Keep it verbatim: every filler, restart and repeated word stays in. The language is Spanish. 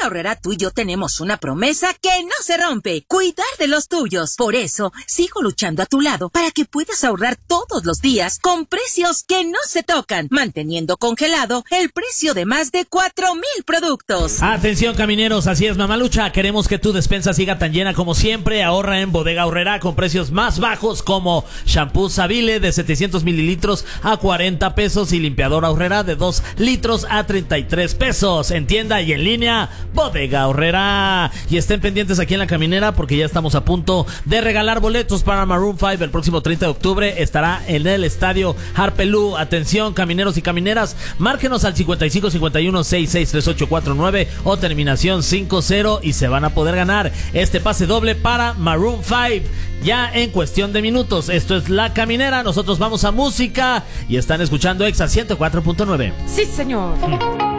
Bodega Aurrerá, tú y yo tenemos una promesa que no se rompe: cuidar de los tuyos. Por eso, sigo luchando a tu lado para que puedas ahorrar todos los días con precios que no se tocan, manteniendo congelado el precio de más de cuatro mil productos. Atención, camineros, así es, Mamalucha. Queremos que tu despensa siga tan llena como siempre. Ahorra en Bodega Aurrerá con precios más bajos, como shampoo Savile de setecientos mililitros a cuarenta pesos y limpiador Aurrerá de dos litros a treinta y tres pesos. En tienda y en línea, Bodega Aurrerá. Y estén pendientes aquí en La Caminera porque ya estamos a punto de regalar boletos para Maroon cinco el próximo treinta de octubre. Estará en el estadio Harpelú. Atención, camineros y camineras, márquenos al cincuenta y cinco cincuenta y uno sesenta y seis treinta y ocho cuarenta y nueve o terminación cincuenta y se van a poder ganar este pase doble para Maroon cinco ya en cuestión de minutos. Esto es La Caminera, nosotros vamos a música y están escuchando Exa ciento cuatro punto nueve. Sí, señor.